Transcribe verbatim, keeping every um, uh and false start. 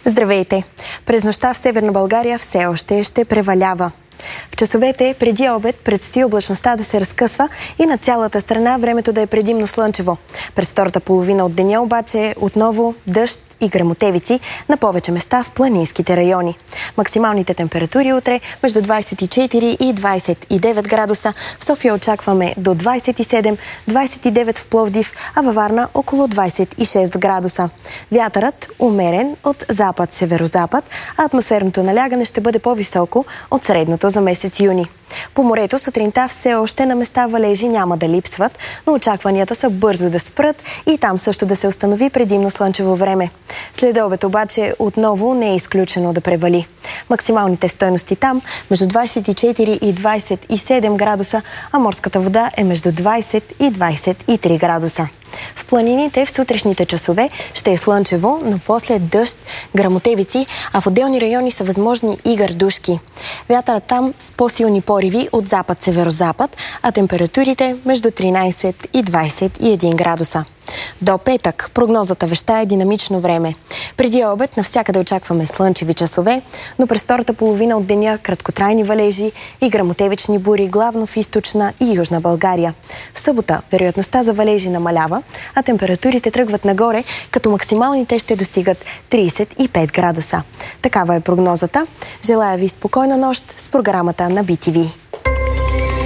Здравейте! През нощта в Северна България все още ще превалява. В часовете преди обед предстои облачността да се разкъсва и на цялата страна времето да е предимно слънчево. През втората половина от деня обаче отново дъжд и гръмотевици на повече места в планинските райони. Максималните температури утре между двадесет и четири и двадесет и девет градуса. В София очакваме до двадесет и седем - двадесет и девет в Пловдив, а във Варна около двадесет и шест градуса. Вятърът умерен от запад-северозапад, а атмосферното налягане ще бъде по-високо от средното за месец юни. По морето сутринта все още на места валежи няма да липсват, но очакванията са бързо да спрат и там също да се установи предимно слънчево време. След обед обаче отново не е изключено да превали. Максималните стойности там между двадесет и четири и двадесет и седем градуса, а морската вода е между двадесет и двадесет и три градуса. В планините в сутрешните часове ще е слънчево, но после дъжд, гръмотевици, а в отделни райони са възможни и гърдушки. Вятърът там с по-силни пориви от запад-северозапад, а температурите между тринадесет и двадесет и един градуса. До петък прогнозата вещае динамично време. Преди обед навсякъде очакваме слънчеви часове, но през втората половина от деня краткотрайни валежи и гръмотевични бури главно в източна и южна България. В събота вероятността за валежи намалява, а температурите тръгват нагоре, като максималните ще достигат тридесет и пет градуса. Такава е прогнозата. Желая ви спокойна нощ с програмата на Би Ти Ви.